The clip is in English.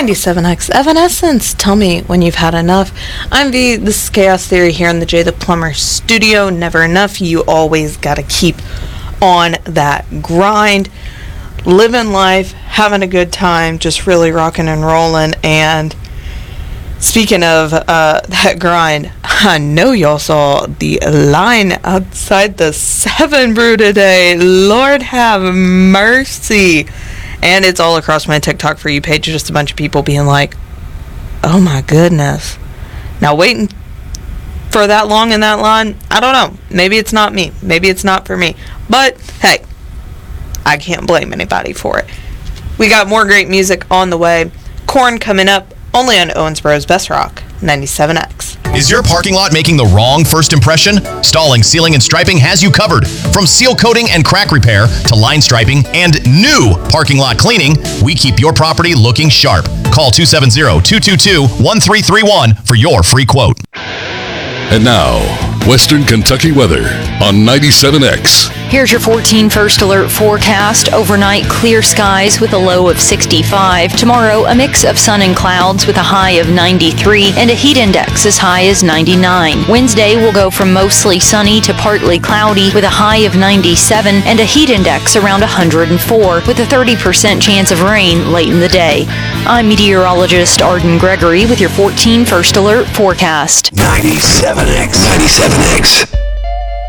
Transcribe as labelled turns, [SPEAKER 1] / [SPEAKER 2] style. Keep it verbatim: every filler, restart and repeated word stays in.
[SPEAKER 1] ninety-seven X Evanescence. Tell me when you've had enough. I'm V. This is Chaos Theory here in the Jay the Plumber studio. Never enough. You always gotta keep on that grind. Living life, having a good time, just really rocking and rolling. And speaking of uh, that grind, I know y'all saw the line outside the Seven Brew today. Lord have mercy. And it's all across my TikTok For You page, just a bunch of people being like, oh my goodness. Now waiting for that long in that line, I don't know. Maybe it's not me. Maybe it's not for me. But hey, I can't blame anybody for it. We got more great music on the way. Korn coming up, only on Owensboro's Best Rock, ninety-seven X.
[SPEAKER 2] Is your parking lot making the wrong first impression? Stalling, Sealing, and Striping has you covered. From seal coating and crack repair to line striping and new parking lot cleaning, we keep your property looking sharp. Call two seven zero, two two two, one three three one for your free quote.
[SPEAKER 3] And now, Western Kentucky weather on ninety-seven X.
[SPEAKER 4] Here's your fourteen First Alert forecast. Overnight, clear skies with a low of sixty-five. Tomorrow, a mix of sun and clouds with a high of ninety-three and a heat index as high as ninety-nine. Wednesday will go from mostly sunny to partly cloudy with a high of ninety-seven and a heat index around one hundred four with a thirty percent chance of rain late in the day. I'm meteorologist Arden Gregory with your fourteen First Alert forecast.
[SPEAKER 5] ninety-seven X. ninety-seven X.